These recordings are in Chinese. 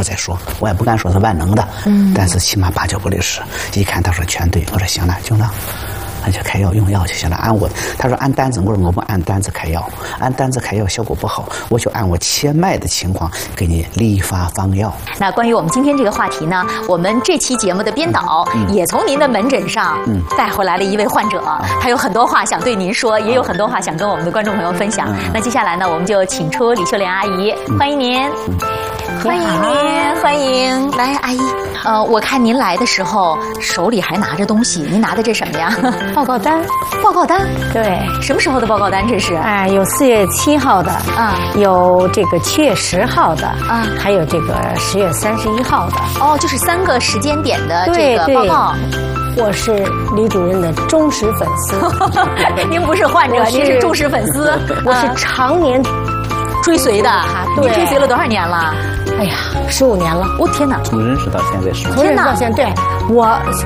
再说，我也不敢说是万能的，但是起码八九不离十。一看他说全对，我说行了，就那。那就开药用药就行了。他说按单子，我说我不按单子开药，按单子开药效果不好，我就按我切脉的情况给你立发方药。 那关于我们今天这个话题呢，我们这期节目的编导也从您的门诊上带回来了一位患者，他有很多话想对您说，也有很多话想跟我们的观众朋友分享。那接下来呢，我们就请出李秀莲阿姨，欢迎您。欢迎您，欢迎来，阿姨。我看您来的时候手里还拿着东西，您拿的这什么呀？ 报告单。 报告单？ 对。 什么时候的报告单？这是？ 有4月7号的，有这个7月10号的，还有这个10月31号的。 哦，就是3个时间点的这个报告。 我是李主任的忠实粉丝。 您不是患者，您是忠实粉丝。 我是常年追随的。您追随了多少年了？ 哎呀，15年了！ 我天哪！ 从认识到现在15年。 从认识到现在，对我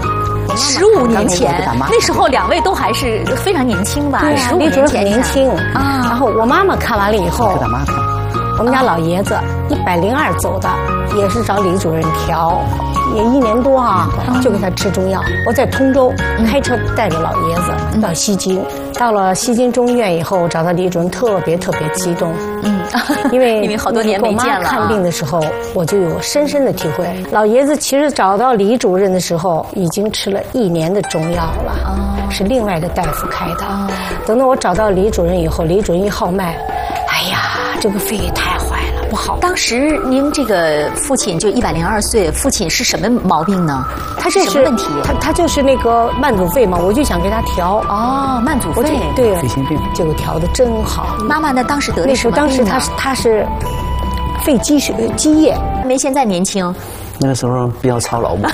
15年前，那时候2位都还是非常年轻吧？15年前很年轻啊。然后我妈妈看完了以后，我们家老爷子102走的，也是找李主任调，也1年多就给他吃中药。我在通州开车带着老爷子到西京，到了西京中医院以后，找到李主任特别激动。因为好多年没见了。 看病的时候，我就有深深的体会。老爷子其实找到李主任的时候，已经吃了1年的中药了，是另外的大夫开的。等到我找到李主任以后，李主任一号脉，哎呀，这个肺太坏了，不好。 当时您这个父亲就102岁，父亲是什么毛病呢？他是什么问题？ 他就是那个慢阻肺嘛，我就想给他调。 慢阻肺， 对， 肺心病， 结果调得真好。 妈妈呢，当时得的什么病呢？ 当时他是肺积液， 没现在年轻。 那个时候比较操劳嘛。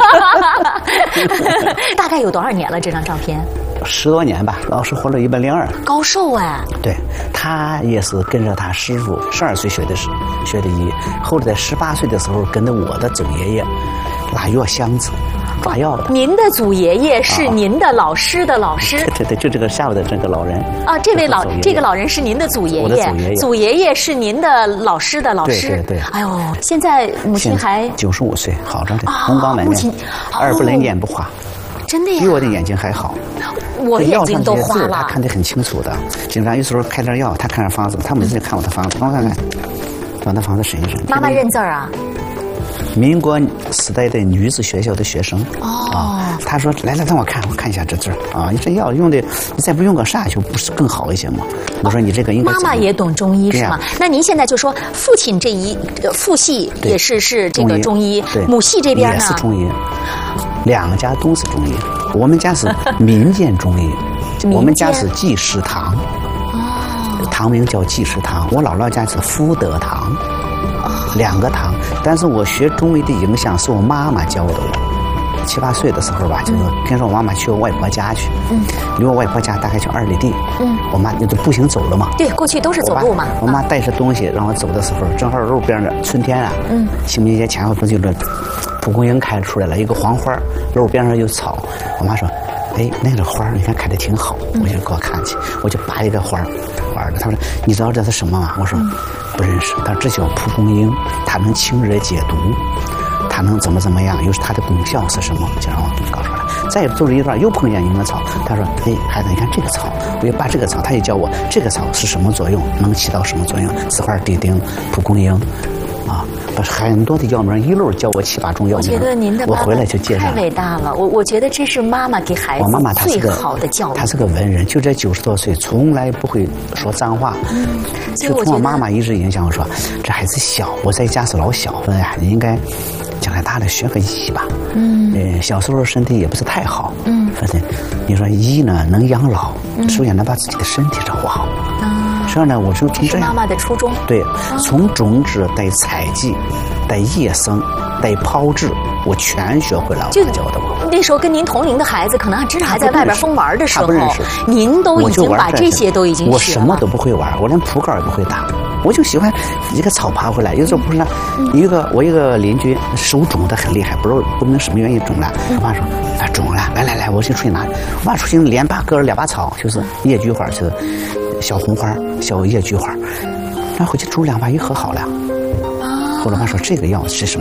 大概有多少年了？这张照片 ？10多年吧，老师活了102。 高寿啊！ 对，他也是跟着他师傅，12岁学的医，后来在18岁的时候跟着我的祖爷爷拉药箱子。抓药的。 您的祖爷爷是您的老师的老师。 对，就这个下午的这个老人。 这个老人是您的祖爷爷。 我的祖爷爷。 祖爷爷是您的老师的老师。 对。 哎呦，现在母亲还 95岁，好着的，红光满面，2不冷眼不花。 真的呀？ 比我的眼睛还好。 我眼睛都花了。 他看得很清楚的。经常有时候开点药，他看点房子，他每次就看我的房子，我看，把那房子审一审。 妈妈认字儿啊？ 民国时代的女子学校的学生他说来让我看一下这字啊，你这药用的，你再不用个啥就不是更好一些吗？我说你这个应该。 妈妈也懂中医是吗？那您现在就说父亲这父系也是这个中医，母系这边呢也是中医，2家都是中医。我们家是民间中医，我们家是济世堂，堂名叫济世堂。我姥姥家是福德堂，2个堂。但是我学中医的影响是我妈妈教的我。7、8岁的时候吧，就是跟着我妈妈去我外婆家去，离我外婆家大概就2里地。我妈就步行走了嘛。 对，过去都是走路嘛。 我妈带着东西让我走的时候，正好路边的春天啊，清明节前后不就是蒲公英开出来了，一个黄花，路边上有草。我妈说：“哎，那个花你看开的挺好。”我就给我看去，我就拔一个花的。她说：“你知道这是什么吗？”我说：“不认识。”她说：“这叫蒲公英，它能清热解毒。”它能怎么样？又是它的功效是什么？就让我告诉他。再走了一段，又碰见一个草。他说：“哎，孩子，你看这个草。”我就把这个草，他就教我这个草是什么作用，能起到什么作用。紫花地丁、蒲公英，把很多的药名一路教我7、8种药名。 我觉得您的我回来就介绍。 太伟大了！我觉得这是妈妈给孩子最好的教育。 她是个文人，就这90多岁，从来不会说脏话。就从我妈妈一直影响我说，这孩子小，我在家是老小，孩子应该。将来大了学个医吧，小时候身体也不是太好，反正你说医呢能养老，首先能把自己的身体照顾好，所以呢我就从这样。 妈妈的初衷。 对，从种植带采集，带叶生，带炮制，我全学会了。就教的我。 那时候跟您同龄的孩子，可能真是还在外边疯玩的时候， 不认识， 您都已经把这些都已经学了。 我什么都不会玩，我连扑克也不会打。我就喜欢一个草爬回来，有时候不是呢，我一个邻居手肿得很厉害，不明什么原因肿了。我妈说肿了，来，我去出去拿。我妈出去连割了2把草，就是野菊花，就是小红花、小野菊花，然后回去煮2把一喝好了。后来妈说这个药是什么？